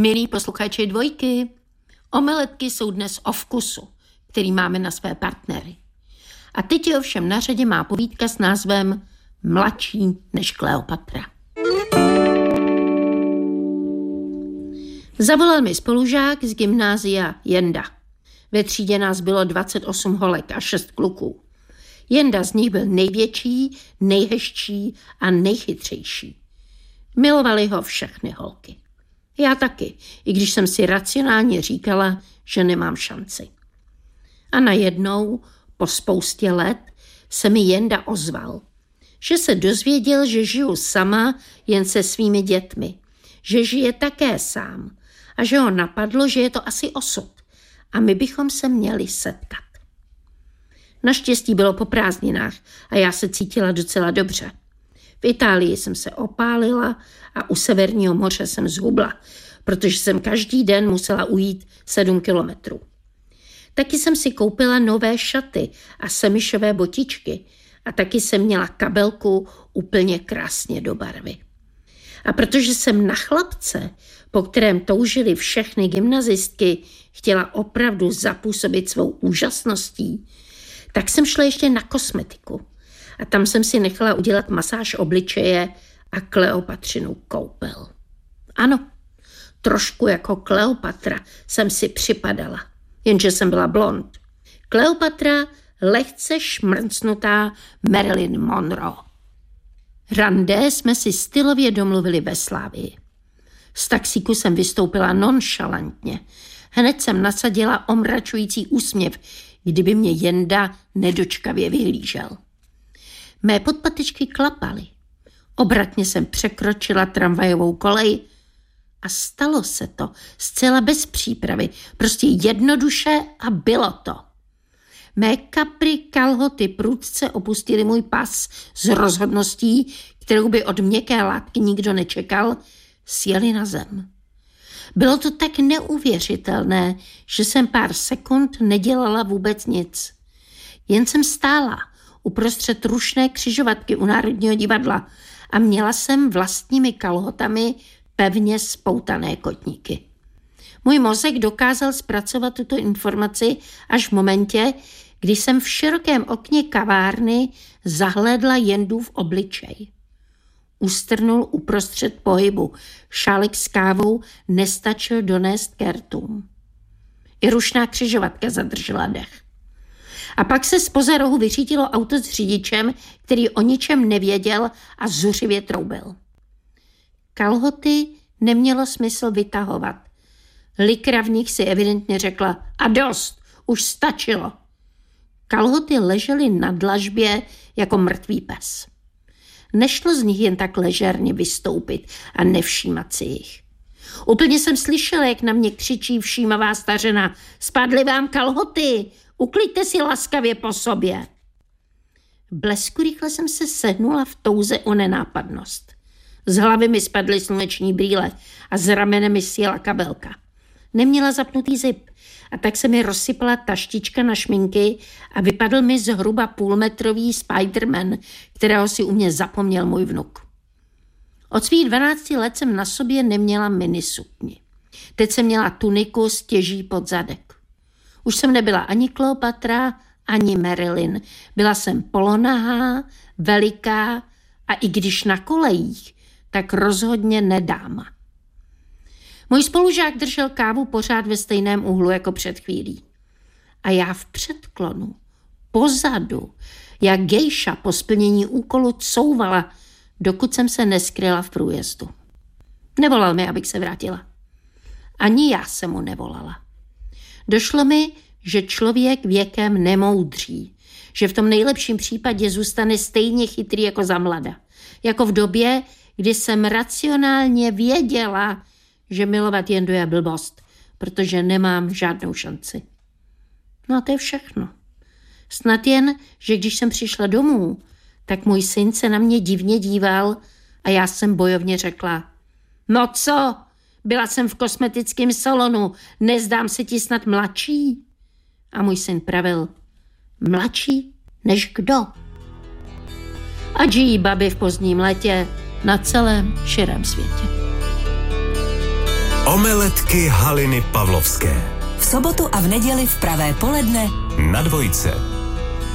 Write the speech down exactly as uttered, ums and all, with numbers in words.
Milí posluchači Dvojky, omeletky jsou dnes o vkusu, který máme na své partnery. A teď je ovšem na řadě má povídka s názvem Mladší než Kleopatra. Zavolal mi spolužák z gymnázia Jenda. Ve třídě nás bylo dvacet osm holek a šest kluků. Jenda z nich byl největší, nejhezčí a nejchytřejší. Milovali ho všechny holky. Já taky, i když jsem si racionálně říkala, že nemám šanci. A najednou, po spoustě let, se mi Jenda ozval, že se dozvěděl, že žiju sama jen se svými dětmi, že žije také sám a že ho napadlo, že je to asi osud a my bychom se měli setkat. Naštěstí bylo po prázdninách a já se cítila docela dobře. V Itálii jsem se opálila a u Severního moře jsem zhubla, protože jsem každý den musela ujít sedm kilometrů. Taky jsem si koupila nové šaty a semišové botičky a taky jsem měla kabelku úplně krásně do barvy. A protože jsem na chlapce, po kterém toužily všechny gymnazistky, chtěla opravdu zapůsobit svou úžasností, tak jsem šla ještě na kosmetiku. A tam jsem si nechala udělat masáž obličeje a Kleopatřinu koupel. Ano, trošku jako Kleopatra jsem si připadala, jenže jsem byla blond. Kleopatra lehce šmrncnutá Marilyn Monroe. Rande jsme si stylově domluvili ve Slávii. Z taxíku jsem vystoupila nonšalantně. Hned jsem nasadila omračující úsměv, kdyby mě Jenda nedočkavě vyhlížel. Mé podpatečky klapaly. Obratně jsem překročila tramvajovou kolej a stalo se to zcela bez přípravy, prostě jednoduše a bylo to. Mé kapry kalhoty prudce opustily můj pas s rozhodností, kterou by od měkké látky nikdo nečekal, sjeli na zem. Bylo to tak neuvěřitelné, že jsem pár sekund nedělala vůbec nic. Jen jsem stála uprostřed rušné křižovatky u Národního divadla a měla jsem vlastními kalhotami pevně spoutané kotníky. Můj mozek dokázal zpracovat tuto informaci až v momentě, kdy jsem v širokém okně kavárny zahlédla Jendův obličej. Ustrnul uprostřed pohybu, šálek s kávou nestačil donést kertům. I rušná křižovatka zadržela dech. A pak se zpoza rohu vyřítilo auto s řidičem, který o ničem nevěděl a zuřivě troubil. Kalhoty nemělo smysl vytahovat. Likra v nich si evidentně řekla a dost, už stačilo. Kalhoty ležely na dlažbě jako mrtvý pes. Nešlo z nich jen tak ležerně vystoupit a nevšímat si jich. Úplně jsem slyšela, jak na mě křičí všímavá stařena. Spadly vám kalhoty, ukliďte si laskavě po sobě. V blesku rychle jsem se sehnula v touze o nenápadnost. Z hlavy mi spadly sluneční brýle a z ramene mi sjela kabelka. Neměla zapnutý zip a tak se mi rozsypala taštička na šminky a vypadl mi zhruba půlmetrový Spiderman, kterého si u mě zapomněl můj vnuk. Od svých dvanácti let jsem na sobě neměla minisukni. Teď jsem měla tuniku s těží pod zadek. Už jsem nebyla ani Kleopatra, ani Marilyn. Byla jsem polonahá, veliká a i když na kolejích, tak rozhodně nedáma. Můj spolužák držel kávu pořád ve stejném úhlu jako před chvílí. A já v předklonu, pozadu, jak gejša po splnění úkolu couvala, dokud jsem se neskryla v průjezdu. Nevolal mi, abych se vrátila. Ani já jsem mu nevolala. Došlo mi, že člověk věkem nemoudří, že v tom nejlepším případě zůstane stejně chytrý jako za mlada. Jako v době, kdy jsem racionálně věděla, že milovat Jendu je blbost, protože nemám žádnou šanci. No a to je všechno. Snad jen, že když jsem přišla domů, tak můj syn se na mě divně díval a já jsem bojovně řekla, no co, byla jsem v kosmetickém salonu, nezdám se ti snad mladší? A můj syn pravil, mladší než kdo? A žijí baby v pozdním létě na celém širém světě. Omeletky Haliny Pavlovské. V sobotu a v neděli v pravé poledne Na Dvojce.